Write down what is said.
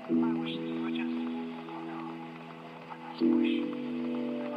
I wish you were just, oh no, I just wish.